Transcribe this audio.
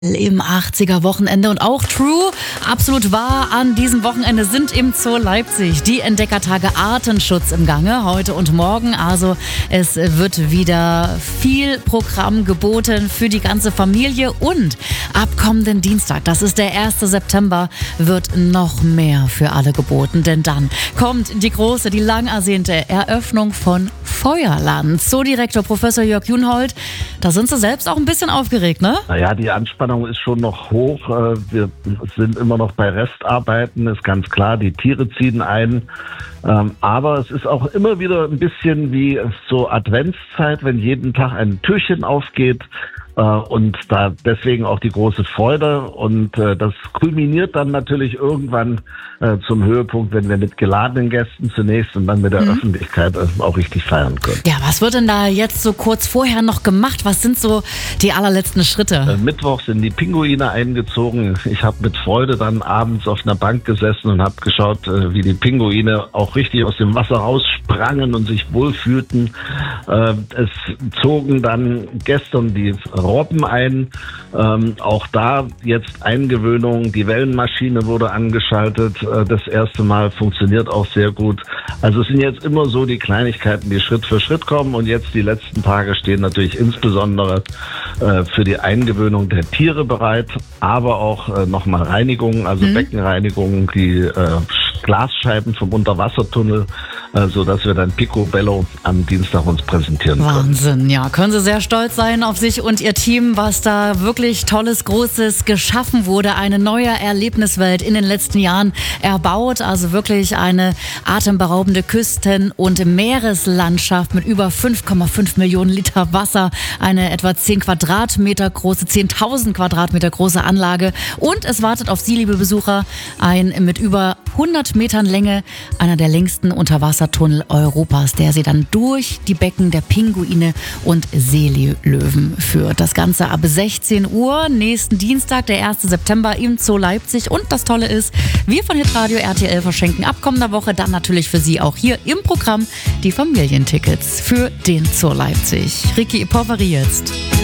Im 80er-Wochenende und auch True, absolut wahr, an diesem Wochenende sind im Zoo Leipzig die Entdeckertage Artenschutz im Gange, heute und morgen. Also es wird wieder viel Programm geboten für die ganze Familie und ab kommenden Dienstag, das ist der 1. September, wird noch mehr für alle geboten, denn dann kommt die große, die lang ersehnte Eröffnung von Feuerland. Zoodirektor Professor Jörg Junhold, da sind Sie selbst auch ein bisschen aufgeregt, ne? Naja, die Anspannung ist schon noch hoch. Wir sind immer noch bei Restarbeiten, ist ganz klar. Die Tiere ziehen ein. Aber es ist auch immer wieder ein bisschen wie so Adventszeit, wenn jeden Tag ein Türchen aufgeht. Und da deswegen auch die große Freude. Und das kulminiert dann natürlich irgendwann zum Höhepunkt, wenn wir mit geladenen Gästen zunächst und dann mit der Öffentlichkeit auch richtig feiern können. Ja, was wird denn da jetzt so kurz vorher noch gemacht? Was sind so die allerletzten Schritte? Mittwoch sind die Pinguine eingezogen. Ich habe mit Freude dann abends auf einer Bank gesessen und habe geschaut, wie die Pinguine auch richtig aus dem Wasser raussprangen und sich wohlfühlten. Es zogen dann gestern die Robben ein. Auch da jetzt Eingewöhnung. Die Wellenmaschine wurde angeschaltet. Das erste Mal funktioniert auch sehr gut. Also es sind jetzt immer so die Kleinigkeiten, die Schritt für Schritt kommen. Und jetzt die letzten Tage stehen natürlich insbesondere für die Eingewöhnung der Tiere bereit, aber auch nochmal Reinigung, also Beckenreinigung, die Glasscheiben vom Unterwassertunnel, sodass wir dann Picobello am Dienstag uns präsentieren können. Wahnsinn, ja. Können Sie sehr stolz sein auf sich und Ihr Team, was da wirklich Tolles, Großes geschaffen wurde. Eine neue Erlebniswelt in den letzten Jahren erbaut. Also wirklich eine atemberaubende Küsten- und Meereslandschaft mit über 5,5 Millionen Liter Wasser. Eine etwa 10.000 Quadratmeter große Anlage. Und es wartet auf Sie, liebe Besucher, ein mit über 100 Metern Länge, einer der längsten Unterwassertunnel Europas, der Sie dann durch die Becken der Pinguine und Seelöwen führt. Das Ganze ab 16 Uhr, nächsten Dienstag, der 1. September im Zoo Leipzig. Und das Tolle ist, wir von Hitradio RTL verschenken ab kommender Woche dann natürlich für Sie auch hier im Programm die Familientickets für den Zoo Leipzig. Ricky Poveri jetzt.